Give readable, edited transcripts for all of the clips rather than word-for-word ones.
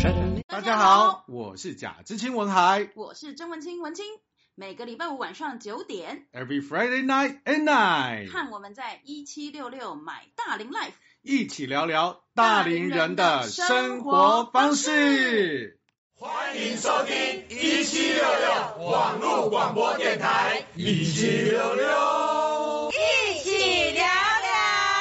大家好，我是贾知青文海， 我是曾文清文清。每个礼拜五晚上9点 Every Friday night at night， 和我们在1766买大龄 Life 一起聊聊大龄人的生活方式。 欢迎收听1766网络广播电台1766， 一起聊聊。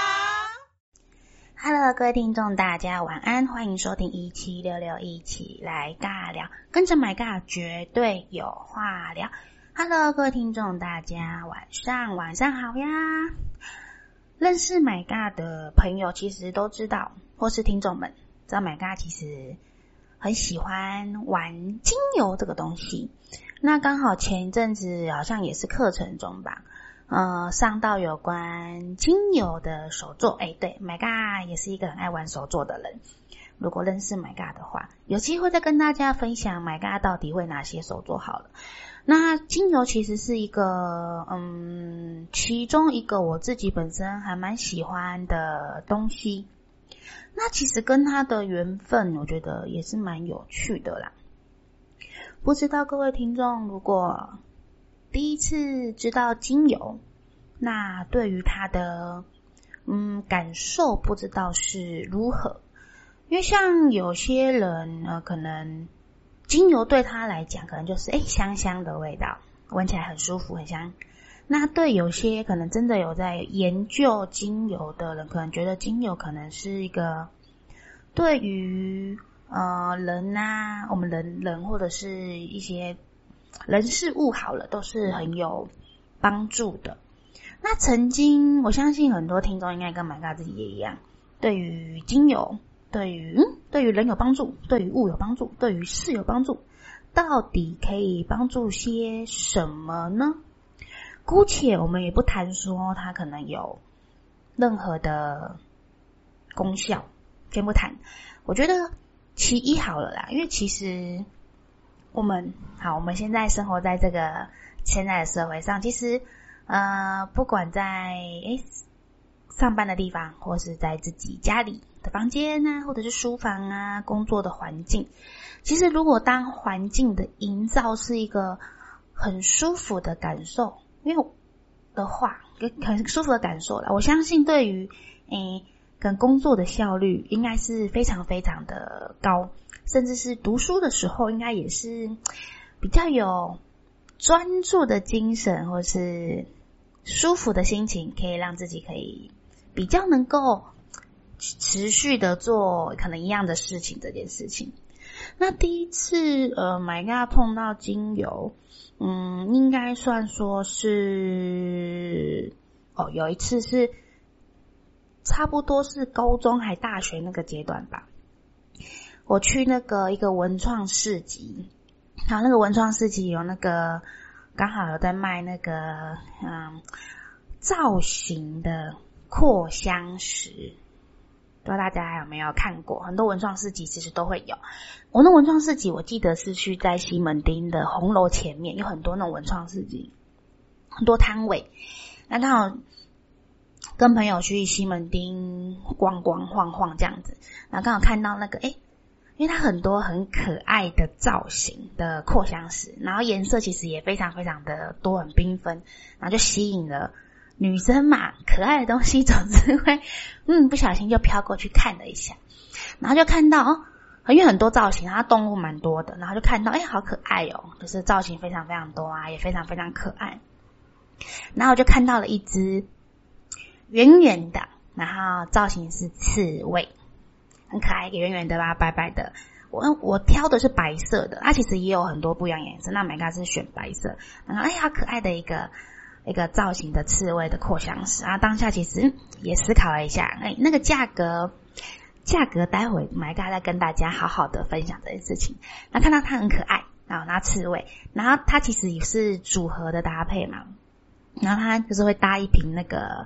Hello， 各位听众，大家晚安，欢迎收听1766，一起来尬聊，跟着买尬绝对有话聊。Hello， 各位听众，大家晚上好呀！认识买尬的朋友其实都知道，或是听众们知道买尬其实很喜欢玩精油这个东西。那刚好前一阵子好像也是课程中吧，上到有关精油的手作。对，买尬也是一个很爱玩手作的人。如果认识买尬的话，有机会再跟大家分享买尬到底会哪些手作好了。那精油其实是一个其中一个我自己本身还蛮喜欢的东西。那其实跟它的缘分我觉得也是蛮有趣的啦。不知道各位听众如果第一次知道精油，那对于它的感受不知道是如何。因为像有些人可能精油对他来讲可能就是香香的味道，闻起来很舒服很香。那对有些可能真的有在研究精油的人，可能觉得精油可能是一个对于人啊，我们人或者是一些人事物好了都是很有帮助的。那曾经我相信很多听众应该跟买尬自己也一样，对于精油对于人有帮助，对于物有帮助，对于事有帮助，到底可以帮助些什么呢？姑且我们也不谈说它可能有任何的功效，先不谈。我觉得其一好了啦，因为其实我们现在生活在这个现在的社会上，其实不管在上班的地方，或是在自己家里的房间啊，或者是书房啊，工作的环境，其实如果当环境的营造是一个很舒服的感受，因为的话很舒服的感受啦，我相信对于跟工作的效率应该是非常非常的高，甚至是读书的时候应该也是比较有专注的精神，或是舒服的心情，可以让自己可以比较能够持续的做可能一样的事情这件事情。那第一次买尬碰到精油，应该算说是有一次是差不多是高中还大学那个阶段吧。我去那个一个文创市集，然后那个文创市集有那个刚好有在卖那个造型的扩香石，不知道大家有没有看过，很多文创市集其实都会有。我那文创市集我记得是去在西门町的红楼前面，有很多那种文创市集，很多摊位。那刚好跟朋友去西门町逛晃这样子，然后刚好看到那个因为它很多很可爱的造型的扩香石，然后颜色其实也非常非常的多，很缤纷，然后就吸引了女生嘛，可爱的东西总是会不小心就飘过去看了一下，然后就看到因为很多造型，它动物蛮多的，然后就看到好可爱就是造型非常非常多啊，也非常非常可爱。然后我就看到了一只圆圆的，然后造型是刺猬，很可爱，圆圆的吧，白白的。我挑的是白色的，它其实也有很多不一样颜色，那买尬是选白色。然后好可爱的一个造型的刺猬的扩香石啊！当下其实也思考了一下，那个价格待会买尬再跟大家好好的分享这件事情。那看到它很可爱，然后拿刺猬，然后它其实也是组合的搭配嘛，然后它就是会搭一瓶那个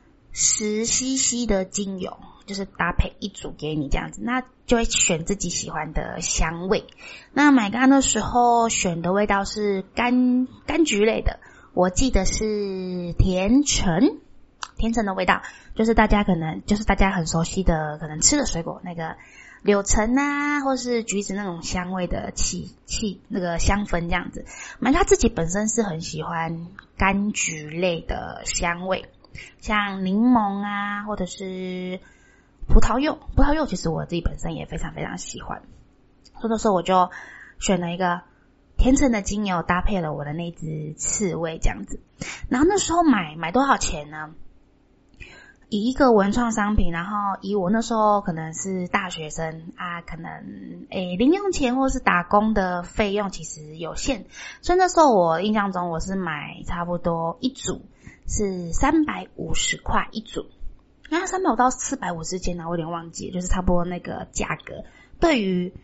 10cc 的精油，就是搭配一组给你这样子，那就会选自己喜欢的香味。那买尬那时候选的味道是柑橘类的，我记得是甜橙的味道，就是大家很熟悉的可能吃的水果，那个柳橙啊，或是橘子那种香味的那个香氛这样子。买它自己本身是很喜欢柑橘类的香味，像柠檬啊，或者是葡萄柚其实我自己本身也非常非常喜欢。所以那时候我就选了一个甜橙的精油，搭配了我的那支刺猬这样子。然后那时候买多少钱呢？以一个文创商品，然后以我那时候可能是大学生啊，可能零用钱或是打工的费用其实有限，所以那时候我印象中我是买差不多一组是350块一组，那350到450之间呢，我有点忘记，就是差不多那个价格。对于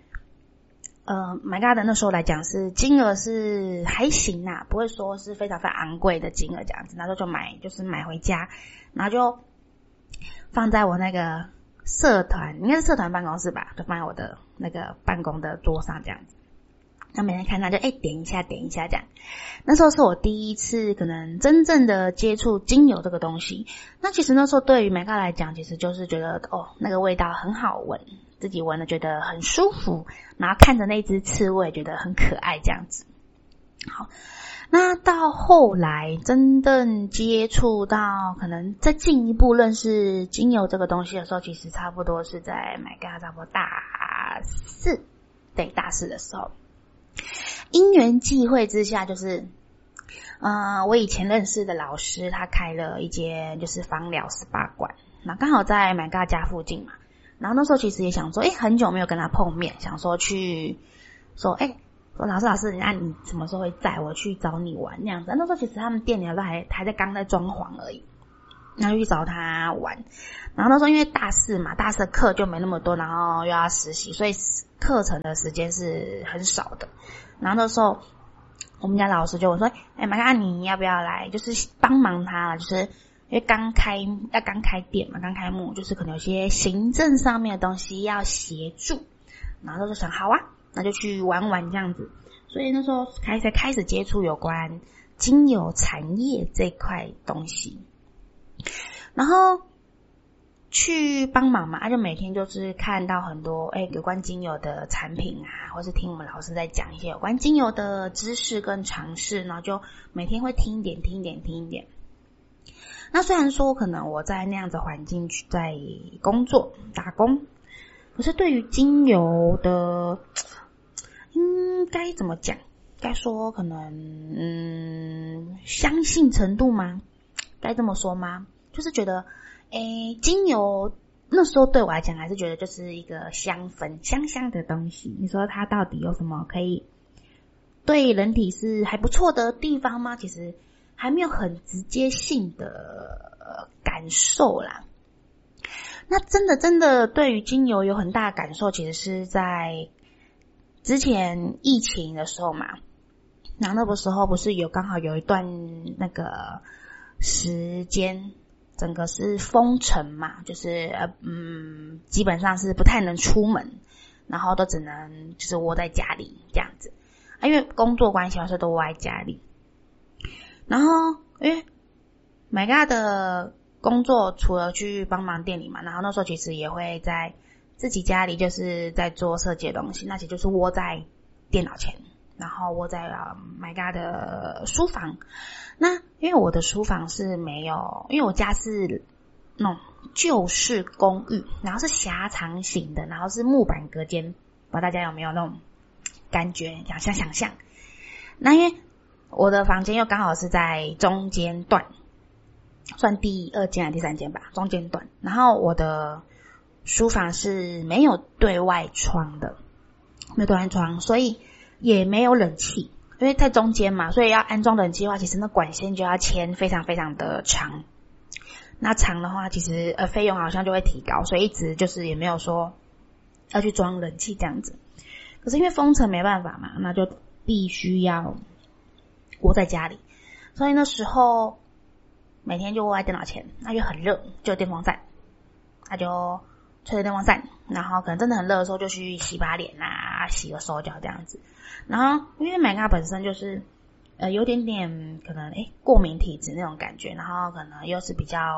My God 的那时候来讲是金额是还行啦，不会说是非常非常昂贵的金额这样子，然后就买回家，然后就放在我那个社团，应该是社团办公室吧，就放在我的那个办公的桌上这样子。那每天看到就点一下这样。那时候是我第一次可能真正的接触精油这个东西。那其实那时候对于My God来讲，其实就是觉得那个味道很好闻，自己闻了觉得很舒服，然后看着那只刺猬觉得很可爱这样子。好，那到后来真正接触到可能再进一步认识精油这个东西的时候，其实差不多是在My God差不多大四的时候，因缘际会之下，就是我以前认识的老师他开了一间就是芳疗 SPA 馆，那刚好在My God家附近嘛。然后那时候其实也想说很久没有跟他碰面，想说去说说老师你什么时候会在，我去找你玩那样子。那时候其实他们店里都还在刚在装潢而已，然后去找他玩。然后那时候因为大四的课就没那么多，然后又要实习，所以课程的时间是很少的。然后那时候我们家老师就我说My God 你要不要来就是帮忙他，就是因为刚开店嘛，刚开幕，就是可能有些行政上面的东西要协助，然后就想好啊，那就去玩玩这样子。所以那时候才开始接触有关精油产业这块东西，然后去帮忙嘛，就每天就是看到很多有关精油的产品啊，或是听我们老师在讲一些有关精油的知识跟常识，然后就每天会听一点。那虽然说可能我在那样子环境在工作打工，可是对于精油的应该怎么讲，该说可能相信程度吗，该这么说吗，就是觉得精油那时候对我来讲还是觉得就是一个香氛香的东西，你说它到底有什么可以对人体是还不错的地方吗？其实还没有很直接性的感受啦。那真的对于精油有很大的感受，其实是在之前疫情的时候嘛。然后那个时候不是刚好有一段那个时间整个是封城嘛，就是基本上是不太能出门，然后都只能就是窝在家里这样子因为工作关系所以都窝在家里。然后因为My God 的工作除了去帮忙店里嘛，然后那时候其实也会在自己家里就是在做设计的东西，那其实就是窝在电脑前，然后窝在My God 的书房。那因为我的书房是没有，因为我家是那种旧式公寓，然后是狭长型的，然后是木板隔间，不知道大家有没有那种感觉，想象。那因为我的房间又刚好是在中间段，算第2间还是第3间吧，中间段。然后我的书房是没有对外窗的，没有对外窗，所以也没有冷气，因为在中间嘛，所以要安装冷气的话，其实那管线就要牵非常非常的长。那长的话，其实费用好像就会提高，所以一直就是也没有说要去装冷气这样子。可是因为封城没办法嘛，那就必须要窝在家里，所以那时候每天就窝在电脑前，那就很热，就有电风扇，那就吹着电风扇，然后可能真的很热的时候就去洗把脸啊，洗个手脚这样子。然后因为My God本身就是有点可能过敏体质那种感觉，然后可能又是比较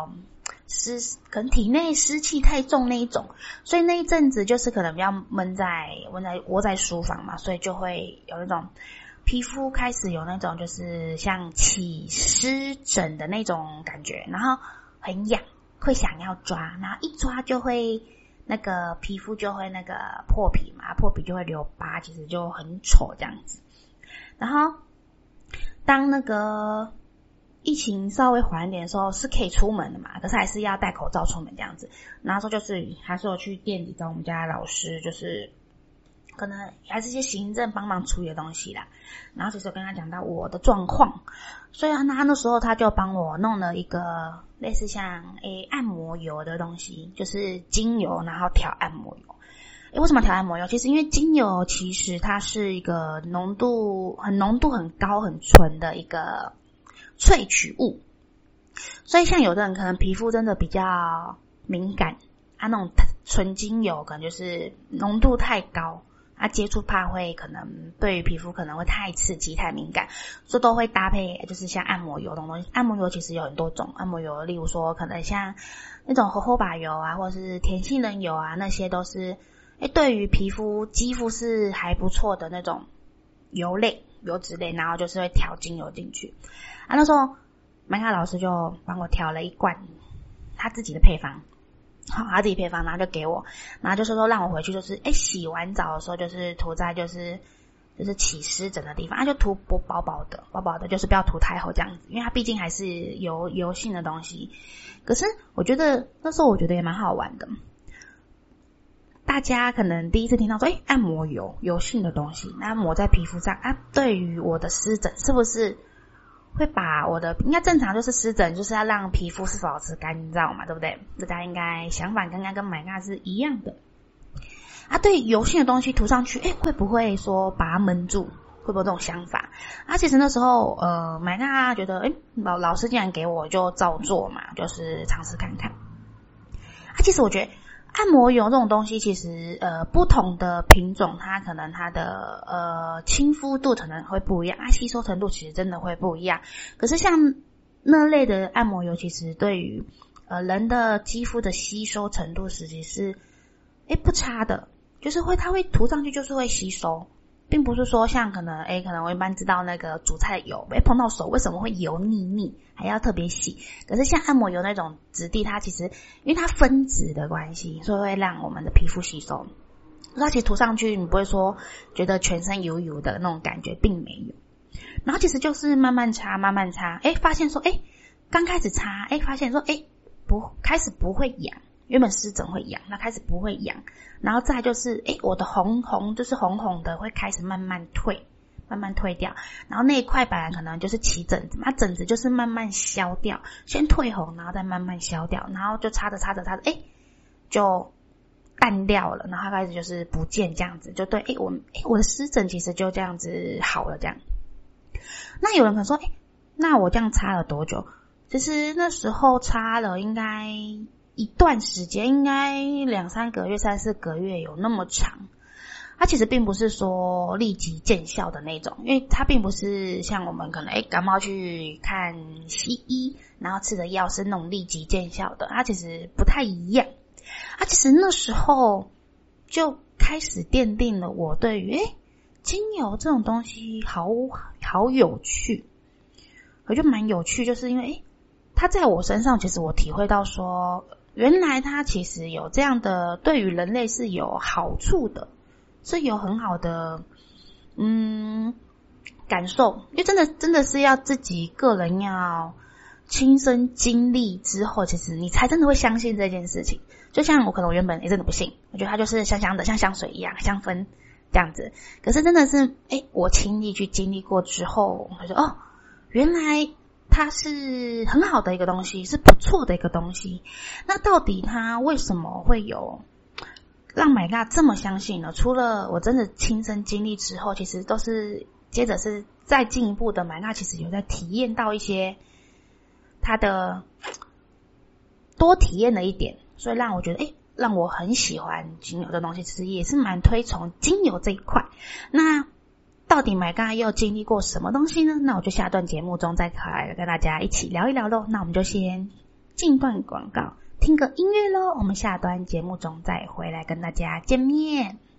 可能体内湿气太重那一种，所以那一阵子就是可能比较窝在书房嘛，所以就会有那种皮肤开始有那种就是像起湿疹的那种感觉，然后很痒，会想要抓，然后一抓就会那个皮肤就会那个破皮嘛，破皮就会留疤，其实就很丑这样子。然后当那个疫情稍微缓一点的时候是可以出门的嘛，可是还是要戴口罩出门这样子。然后说就是还是有去店里找我们家的老师，就是可能还是一些行政帮忙处理的东西啦。然后其实我跟他讲到我的状况，所以他那时候他就帮我弄了一个类似像按摩油的东西，就是精油然后调按摩油。为什么调按摩油？其实因为精油其实它是一个浓度很高很纯的一个萃取物，所以像有的人可能皮肤真的比较敏感，那种纯精油可能就是浓度太高，接触怕会可能对于皮肤可能会太刺激太敏感，所以都会搭配就是像按摩油这种东西。按摩油其实有很多种按摩油，例如说可能像那种荷荷巴油啊，或者是甜杏仁油啊，那些都是对于肌肤是还不错的那种油脂类，然后就是会调精油进去。那时候麦卡老师就帮我调了一罐他自己的配方，他自己配方，然后就给我，然后就是说让我回去就是洗完澡的时候就是涂在就是起湿疹的地方，就涂薄薄的，就是不要涂太厚这样子，因为它毕竟还是油性的东西。可是我觉得那时候也蛮好玩的，大家可能第一次听到说按摩油性的东西，那抹在皮肤上对于我的湿疹是不是会把我的，应该正常就是湿疹就是要让皮肤是否保持干燥嘛，对不对？大家应该想法刚刚跟麦嘎是一样的对油性的东西涂上去会不会说把它闷住，会不会有这种想法其实那时候麦嘎觉得老师既然给我就照做嘛，就是尝试看看其实我觉得按摩油这种东西其实不同的品种它可能它的亲肤度可能会不一样吸收程度其实真的会不一样。可是像那类的按摩油其实对于人的肌肤的吸收程度实际是不差的，就是它会涂上去就是会吸收，并不是说像可能我一般知道那个煮菜的油碰到手为什么会油腻还要特别洗，可是像按摩油那种质地它其实因为它分子的关系，所以会让我们的皮肤吸收，它其实涂上去你不会说觉得全身油油的那种感觉，并没有。然后其实就是慢慢擦发现说刚开始擦发现说开始不会痒，原本湿疹会痒，那开始不会痒，然后再来就是我的就是红红的会开始慢慢退掉，然后那一块本来可能就是起疹子嘛，疹子就是慢慢消掉，先退红然后再慢慢消掉，然后就擦着就淡掉了，然后开始就是不见这样子，就对我的湿疹其实就这样子好了这样。那有人可能说那我这样擦了多久？其实那时候擦了应该一段时间，应该2-3个月3-4个月有那么长。它其实并不是说立即见效的那种，因为它并不是像我们可能感冒去看西医然后吃的药是那种立即见效的，它其实不太一样。其实那时候就开始奠定了我对于精油这种东西好有趣，我就蛮有趣，就是因为它在我身上其实我体会到说原来它其实有这样的对于人类是有好处的，是有很好的感受，因为真的是要自己个人要亲身经历之后，其实你才真的会相信这件事情。就像我原本真的不信，我觉得它就是香香的，像香水一样香氛这样子，可是真的是我亲历去经历过之后，我就说原来它是很好的一个东西，是不错的一个东西。那到底它为什么会有让麦嘎这么相信呢？除了我真的亲身经历之后，其实都是接着是再进一步的麦嘎其实有在体验到一些它的多体验了一点，所以让我觉得让我很喜欢精油的东西，其实也是蛮推崇精油这一块。那到底麦嘎又经历过什么东西呢？那我就下段节目中再来跟大家一起聊一聊咯。那我们就先进段广告，听个音乐咯，我们下段节目中再回来跟大家见面。